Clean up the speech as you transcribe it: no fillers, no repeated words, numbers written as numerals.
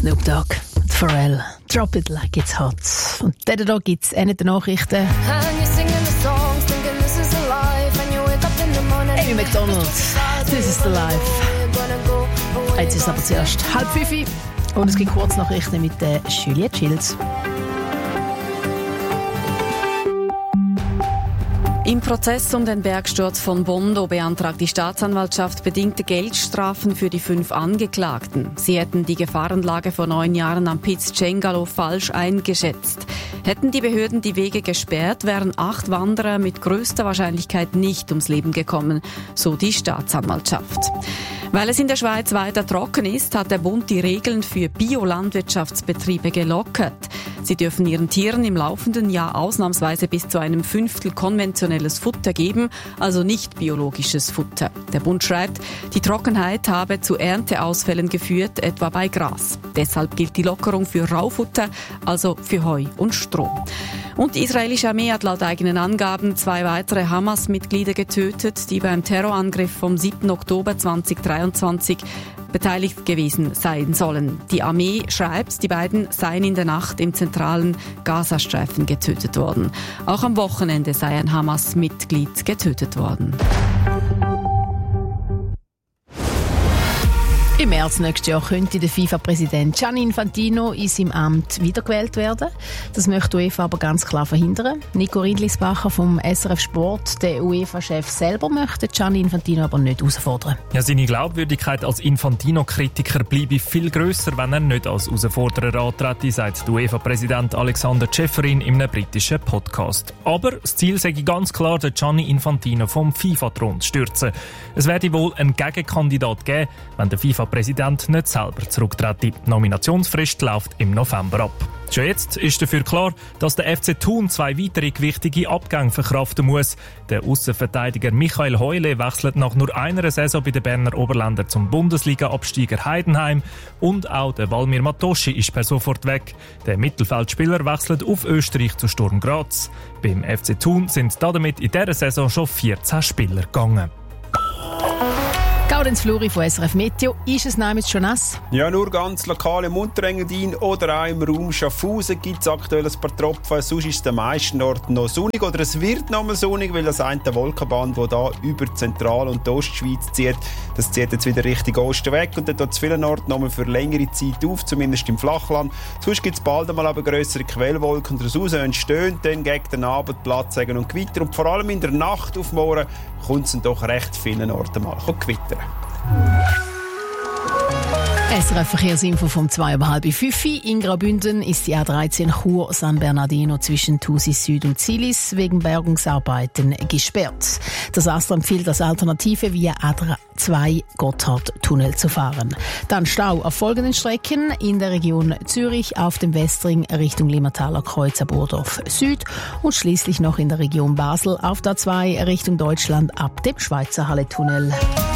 Snoop Dogg, Pharrell, Drop It Like It's Hot. Und da gibt es eine der Nachrichten. Amy Macdonald, This is the Life. Jetzt ist es aber zuerst 4:30 und es gibt Kurznachrichten mit der Juliette Schilz. Im Prozess um den Bergsturz von Bondo beantragt die Staatsanwaltschaft bedingte Geldstrafen für die 5 Angeklagten. Sie hätten die Gefahrenlage vor 9 Jahren am Piz Cengalo falsch eingeschätzt. Hätten die Behörden die Wege gesperrt, wären 8 Wanderer mit größter Wahrscheinlichkeit nicht ums Leben gekommen, so die Staatsanwaltschaft. Weil es in der Schweiz weiter trocken ist, hat der Bund die Regeln für Biolandwirtschaftsbetriebe gelockert. Sie dürfen ihren Tieren im laufenden Jahr ausnahmsweise bis zu einem 1/5 konventionelles Futter geben, also nicht biologisches Futter. Der Bund schreibt, die Trockenheit habe zu Ernteausfällen geführt, etwa bei Gras. Deshalb gilt die Lockerung für Raufutter, also für Heu und Stroh. Und die israelische Armee hat laut eigenen Angaben 2 weitere Hamas-Mitglieder getötet, die beim Terrorangriff vom 7. Oktober 2023 beteiligt gewesen sein sollen. Die Armee schreibt, die beiden seien in der Nacht im zentralen Gazastreifen getötet worden. Auch am Wochenende sei ein Hamas-Mitglied getötet worden. Im März nächstes Jahr könnte der FIFA-Präsident Gianni Infantino in seinem Amt wiedergewählt werden. Das möchte UEFA aber ganz klar verhindern. Nico Riedlisbacher vom SRF Sport, der UEFA-Chef selber, möchte Gianni Infantino aber nicht herausfordern. Ja, seine Glaubwürdigkeit als Infantino-Kritiker bleibe viel grösser, wenn er nicht als Herausforderer antrete, sagt der UEFA-Präsident Alexander Ceferin in einem britischen Podcast. Aber das Ziel sei ganz klar, den Gianni Infantino vom FIFA-Thron zu stürzen. Es werde wohl einen Gegenkandidat geben, wenn der FIFA-Präsident nicht selber zurücktrete. Die Nominationsfrist läuft im November ab. Schon jetzt ist dafür klar, dass der FC Thun 2 weitere gewichtige Abgänge verkraften muss. Der Aussenverteidiger Michael Heule wechselt nach nur einer Saison bei den Berner Oberländern zum Bundesliga-Absteiger Heidenheim. Und auch der Valmir Matoschi ist per sofort weg. Der Mittelfeldspieler wechselt auf Österreich zu Sturm Graz. Beim FC Thun sind damit in dieser Saison schon 14 Spieler gegangen. Gaudenz Fluri von SRF Meteo. Ist es nämlich schon nass? Ja, nur ganz lokal im Unterengadin oder auch im Raum Schaffhausen gibt es aktuell ein paar Tropfen. Sonst ist es den meisten Orten noch sonnig oder es wird noch mal sonnig, weil das eine Wolkenband, das hier über die Zentral- und die Ostschweiz zieht, das zieht jetzt wieder Richtung Osten weg und dann tut es vielen Orten noch mal für längere Zeit auf, zumindest im Flachland. Sonst gibt es bald einmal aber grössere Quellwolken und daraus entstehen dann gegen den Abend Platzregen und Gewitter und vor allem in der Nacht auf morgen kommt es doch recht vielen Orten mal gewittern. SRF Verkehrsinfo vom 4:30. In Graubünden ist die A13 Chur-San Bernardino zwischen Thusis Süd und Zilis wegen Bergungsarbeiten gesperrt. Das ASTRA empfiehlt als Alternative via A2 Gotthardtunnel zu fahren. Dann Stau auf folgenden Strecken in der Region Zürich auf dem Westring Richtung Limmertaler Kreuz ab Burdorf Süd und schließlich noch in der Region Basel auf der A2 Richtung Deutschland ab dem Schweizer Halletunnel.